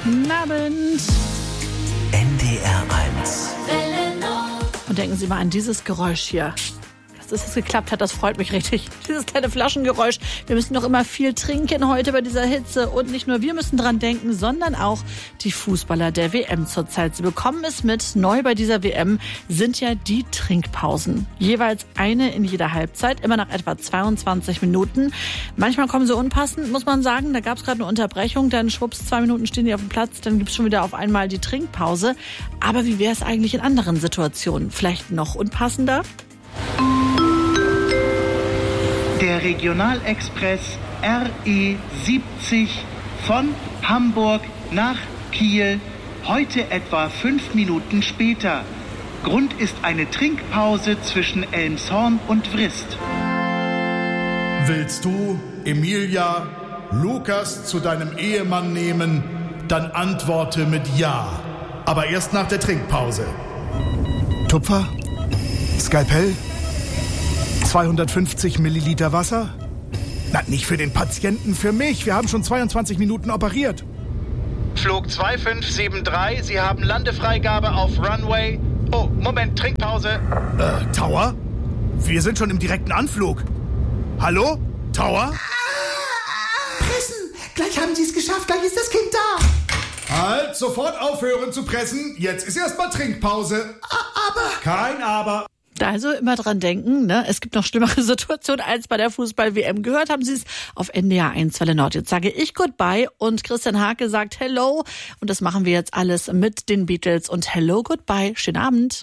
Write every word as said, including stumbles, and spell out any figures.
Guten Abend. N D R eins. Und denken Sie mal an dieses Geräusch hier. Dass es geklappt hat, das freut mich richtig. Dieses kleine Flaschengeräusch. Wir müssen noch immer viel trinken heute bei dieser Hitze. Und nicht nur wir müssen dran denken, sondern auch die Fußballer der W M zurzeit. Sie bekommen es mit. Neu bei dieser W M sind ja die Trinkpausen. Jeweils eine in jeder Halbzeit, immer nach etwa zweiundzwanzig Minuten. Manchmal kommen sie unpassend, muss man sagen. Da gab es gerade eine Unterbrechung, dann schwupps, zwei Minuten stehen die auf dem Platz, dann gibt es schon wieder auf einmal die Trinkpause. Aber wie wäre es eigentlich in anderen Situationen? Vielleicht noch unpassender? Der Regionalexpress R E siebzig von Hamburg nach Kiel, heute etwa fünf Minuten später. Grund ist eine Trinkpause zwischen Elmshorn und Vrist. Willst du, Emilia, Lukas zu deinem Ehemann nehmen, dann antworte mit Ja. Aber erst nach der Trinkpause. Tupfer? Skalpell? zweihundertfünfzig Milliliter Wasser? Na, nicht für den Patienten, für mich. Wir haben schon zweiundzwanzig Minuten operiert. Flug zwei fünf sieben drei, Sie haben Landefreigabe auf Runway. Oh, Moment, Trinkpause. Äh, Tower? Wir sind schon im direkten Anflug. Hallo? Tower? Pressen! Gleich haben Sie es geschafft, gleich ist das Kind da. Halt, sofort aufhören zu pressen. Jetzt ist erstmal Trinkpause. Aber... Kein Aber. Also immer dran denken, ne? Es gibt noch schlimmere Situationen als bei der Fußball-W M. Gehört haben Sie es auf N D R eins Welle Nord. Jetzt sage ich Goodbye und Christian Hake sagt Hello. Und das machen wir jetzt alles mit den Beatles und Hello, Goodbye. Schönen Abend.